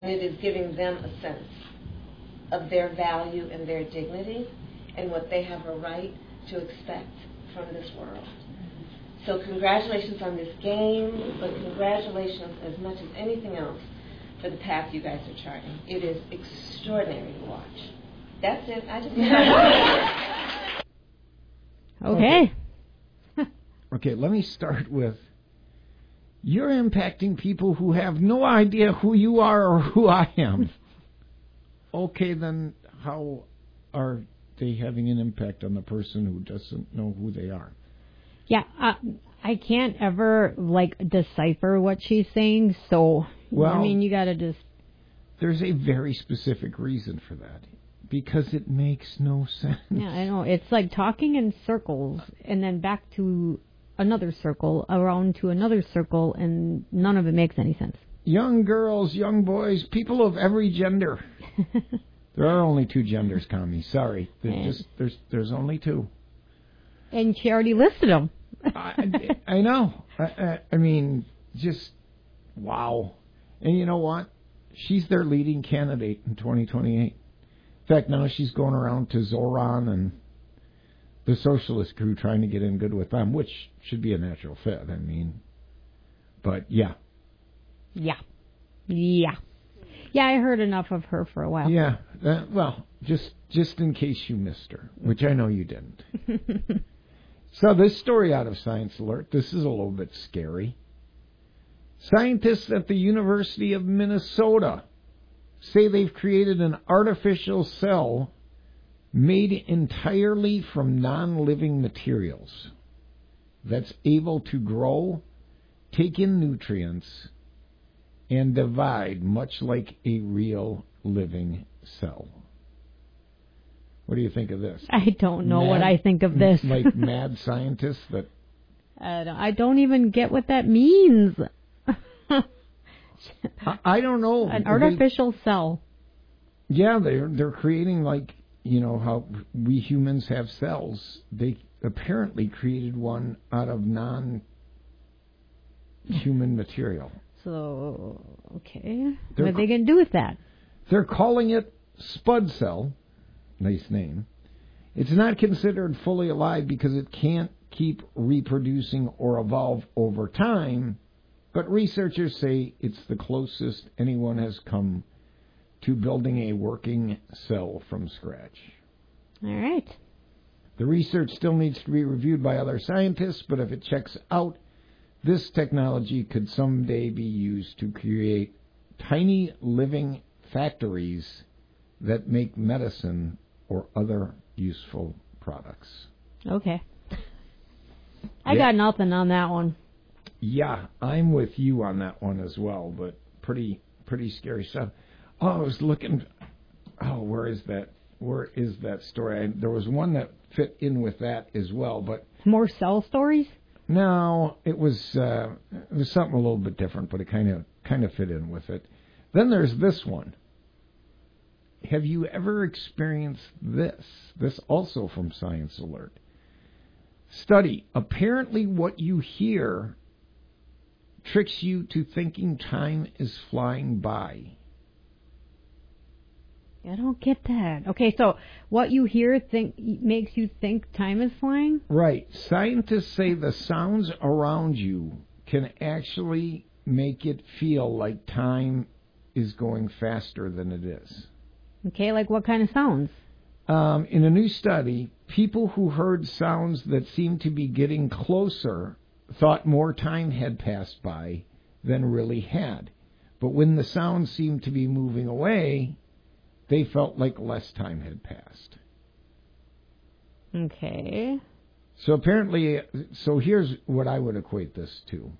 It is giving them a sense of their value and their dignity and what they have a right to expect from this world. So congratulations on this game, but congratulations as much as anything else for the path you guys are charting. It is extraordinary to watch. That's it. I just Okay. Okay, let me start with, you're impacting people who have no idea who you are or who I am. Okay, then how are they having an impact on the person who doesn't know who they are? Yeah, I can't ever, decipher what she's saying, so, you gotta just... There's a very specific reason for that, because it makes no sense. Yeah, I know. It's like talking in circles, and then back to another circle, around to another circle, and none of it makes any sense. Young girls, young boys, people of every gender. There are only two genders, Connie. Sorry. There's only two. And she already listed them. I know. I mean, just wow. And you know what? She's their leading candidate in 2028. In fact, now she's going around to Zoran and the socialist crew trying to get in good with them, which should be a natural fit. I mean, but yeah. Yeah. Yeah, I heard enough of her for a while. Yeah. Well, just in case you missed her, which I know you didn't. So this story out of Science Alert, this is a little bit scary. Scientists at the University of Minnesota say they've created an artificial cell made entirely from non-living materials that's able to grow, take in nutrients, and divide much like a real living cell. What do you think of this? I don't know what I think of this. Like mad scientists that... I don't even get what that means. I don't know. An artificial cell. Yeah, they're creating how we humans have cells. They apparently created one out of non-human material. So, okay. What are they going to do with that? They're calling it Spud Cell. Nice name. It's not considered fully alive because it can't keep reproducing or evolve over time, but researchers say it's the closest anyone has come to building a working cell from scratch. All right. The research still needs to be reviewed by other scientists, but if it checks out, this technology could someday be used to create tiny living factories that make medicine or other useful products. Okay. I got nothing on that one. Yeah, I'm with you on that one as well, but pretty scary stuff. Oh, I was looking... Oh, where is that story? There was one that fit in with that as well, but... More cell stories? No, it was something a little bit different, but it kind of fit in with it. Then there's this one. Have you ever experienced this? This also from Science Alert. Study. Apparently what you hear tricks you to thinking time is flying by. I don't get that. Okay, so what you hear makes you think time is flying? Right. Scientists say the sounds around you can actually make it feel like time is going faster than it is. Okay, like what kind of sounds? In a new study, people who heard sounds that seemed to be getting closer thought more time had passed by than really had. But when the sounds seemed to be moving away, they felt like less time had passed. Okay. So apparently, here's what I would equate this to.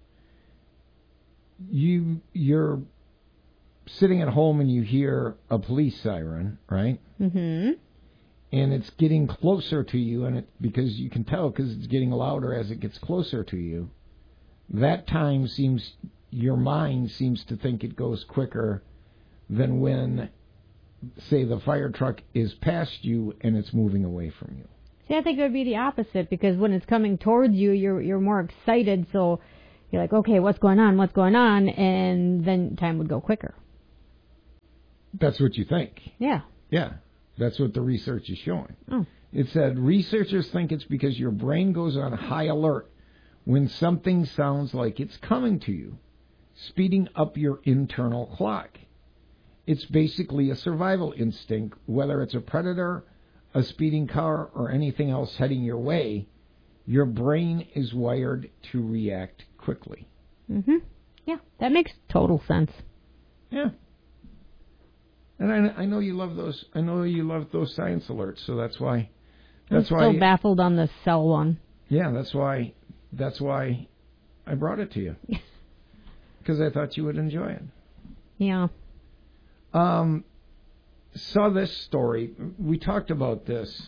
You're sitting at home and you hear a police siren, right? Mm-hmm. And it's getting closer to you, because you can tell because it's getting louder as it gets closer to you. That time your mind seems to think it goes quicker than when, say, the fire truck is past you and it's moving away from you. See, I think it would be the opposite, because when it's coming towards you, you're more excited, so you're like, okay, what's going on, and then time would go quicker. That's what you think. Yeah. Yeah, that's what the research is showing. Oh. It said researchers think it's because your brain goes on high alert when something sounds like it's coming to you, speeding up your internal clock. It's basically a survival instinct, whether it's a predator, a speeding car, or anything else heading your way. Your brain is wired to react quickly. Mm-hmm. Yeah, that makes total sense. Yeah. And I know you love those. I know you love those science alerts. So that's why. I'm still baffled on the cell one. Yeah, that's why I brought it to you. Because I thought you would enjoy it. Yeah. Saw this story. We talked about this.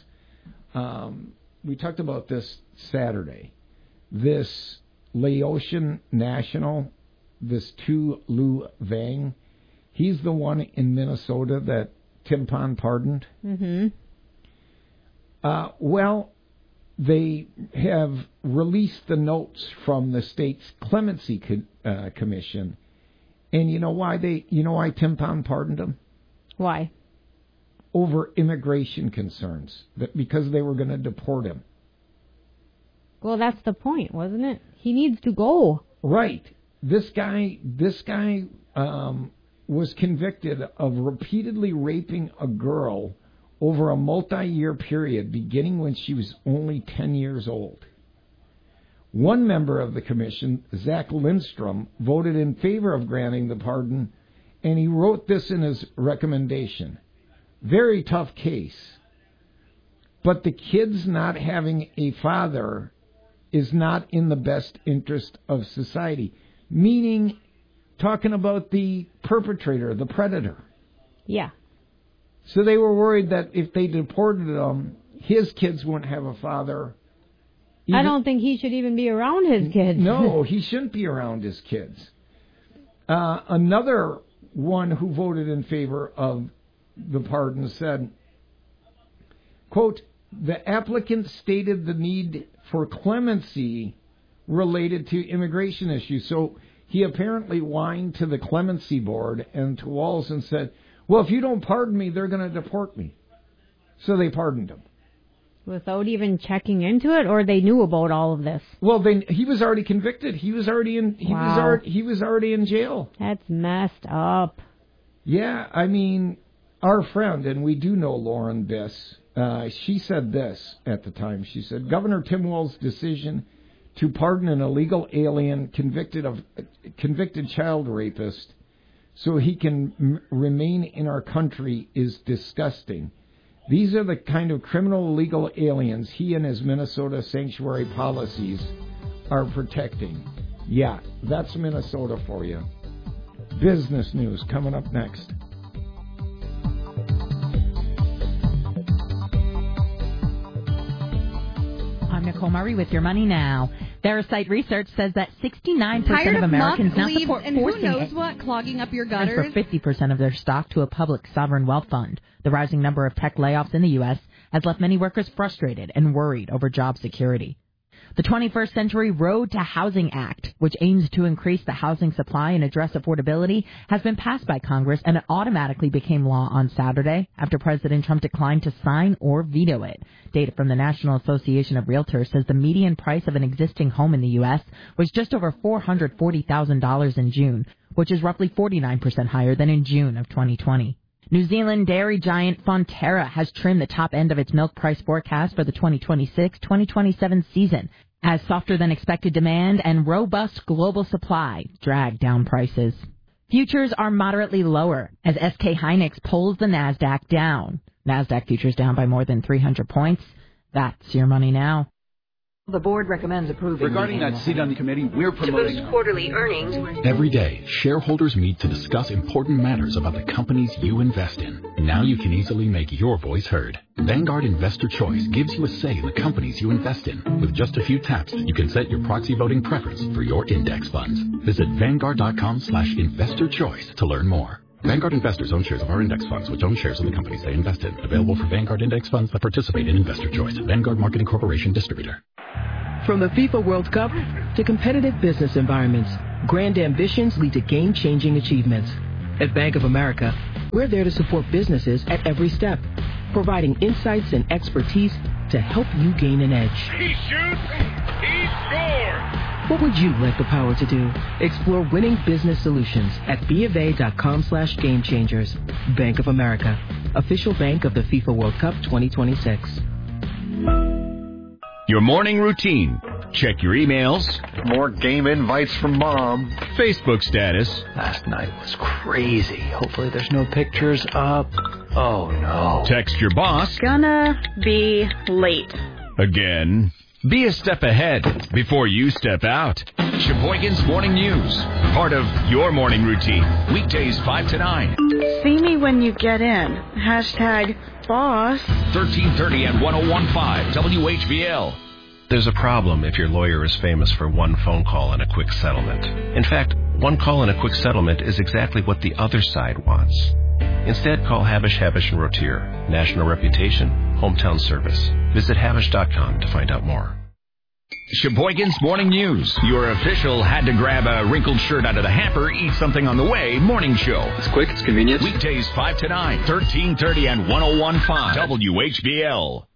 Saturday. This Laotian national, this Tu Lu Vang, he's the one in Minnesota that Tim Pond pardoned. Mm-hmm. Well, they have released the notes from the state's clemency commission, and you know why Tim Pond pardoned him? Why? Over immigration concerns, because they were going to deport him. Well, that's the point, wasn't it? He needs to go. Right. This guy was convicted of repeatedly raping a girl over a multi-year period, beginning when she was only 10 years old. One member of the commission, Zach Lindstrom, voted in favor of granting the pardon, and he wrote this in his recommendation. Very tough case. But the kid's not having a father is not in the best interest of society. Meaning, talking about the perpetrator, the predator. Yeah. So they were worried that if they deported him, his kids wouldn't have a father. I don't think he should even be around his kids. No, he shouldn't be around his kids. Another one who voted in favor of the pardon said, quote, the applicant stated the need for clemency related to immigration issues. So he apparently whined to the clemency board and to Walz and said, well, if you don't pardon me, they're going to deport me. So they pardoned him. Without even checking into it, or they knew about all of this? Well, he was already convicted. He was already in. He was already in jail. That's messed up. Yeah, I mean, our friend, and we do know Lauren Biss. She said this at the time. She said, Governor Tim Walz's decision to pardon an illegal alien convicted child rapist so he can remain in our country is disgusting. These are the kind of criminal illegal aliens he and his Minnesota sanctuary policies are protecting. Yeah, that's Minnesota for you. Business news coming up next. I'm Nicole Murray with Your Money Now. Verisight research says that 69% of Americans now support and forcing who knows what, clogging up your and gutters. for 50% of their stock to a public sovereign wealth fund. The rising number of tech layoffs in the U.S. has left many workers frustrated and worried over job security. The 21st Century Road to Housing Act, which aims to increase the housing supply and address affordability, has been passed by Congress, and it automatically became law on Saturday after President Trump declined to sign or veto it. Data from the National Association of Realtors says the median price of an existing home in the U.S. was just over $440,000 in June, which is roughly 49% higher than in June of 2020. New Zealand dairy giant Fonterra has trimmed the top end of its milk price forecast for the 2026-2027 season, as softer than expected demand and robust global supply drag down prices. Futures are moderately lower as SK Hynix pulls the NASDAQ down. NASDAQ futures down by more than 300 points. That's Your Money Now. The board recommends approving. Regarding that seat on the committee, we're promoting. To boost quarterly earnings. Every day, shareholders meet to discuss important matters about the companies you invest in. Now you can easily make your voice heard. Vanguard Investor Choice gives you a say in the companies you invest in. With just a few taps, you can set your proxy voting preference for your index funds. Visit Vanguard.com/investor choice to learn more. Vanguard investors own shares of our index funds, which own shares of the companies they invest in. Available for Vanguard index funds that participate in Investor Choice. Vanguard Marketing Corporation Distributor. From the FIFA World Cup to competitive business environments, grand ambitions lead to game-changing achievements. At Bank of America, we're there to support businesses at every step, providing insights and expertise to help you gain an edge. He shoots, he scores! What would you like the power to do? Explore winning business solutions at BofA.com/gamechangers. Bank of America, official bank of the FIFA World Cup 2026. Your morning routine. Check your emails. More game invites from Mom. Facebook status. Last night was crazy. Hopefully there's no pictures up. Oh, no. Text your boss. Gonna be late. Again. Be a step ahead before you step out. Sheboygan's Morning News. Part of your morning routine. Weekdays 5 to 9. See me when you get in. #boss. 1330 and 101.5 WHBL. There's a problem if your lawyer is famous for one phone call and a quick settlement. In fact, one call and a quick settlement is exactly what the other side wants. Instead, call Habish, Habish & Rotier. National reputation, hometown service. Visit Habish.com to find out more. Sheboygan's Morning News. Your official had to grab a wrinkled shirt out of the hamper, eat something on the way morning show. It's quick, it's convenient. Weekdays 5 to 9, 1330 and 101.5 WHBL.